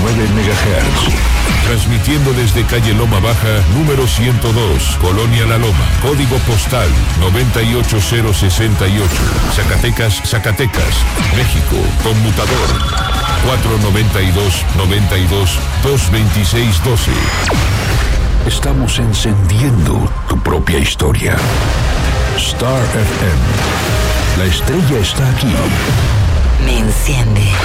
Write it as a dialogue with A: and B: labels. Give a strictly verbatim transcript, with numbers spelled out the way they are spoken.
A: nueve megahertz.
B: Transmitiendo desde calle Loma Baja, número ciento dos, Colonia La Loma, código postal noventa y ocho cero sesenta y ocho, Zacatecas, Zacatecas, México, conmutador cuatro noventa y dos, noventa y dos, dos veintiséis doce.
A: Estamos encendiendo tu propia historia. Star F M. La estrella está aquí.
C: Me enciende.